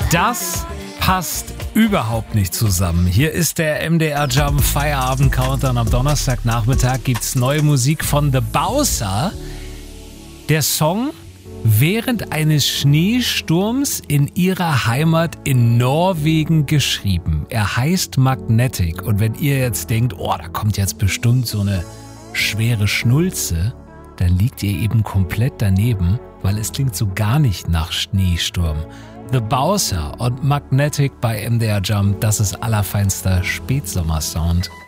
Das passt überhaupt nicht zusammen. Hier ist der MDR Jump Feierabend Countdown. Am Donnerstagnachmittag gibt's neue Musik von The Bowser. Der Song während eines Schneesturms in ihrer Heimat in Norwegen geschrieben. Er heißt Magnetic. Und wenn ihr jetzt denkt, da kommt jetzt bestimmt so eine schwere Schnulze, dann liegt ihr eben komplett daneben, weil es klingt so gar nicht nach Schneesturm. The Bowser und Magnetic bei MDR Jump, das ist allerfeinster Spätsommersound.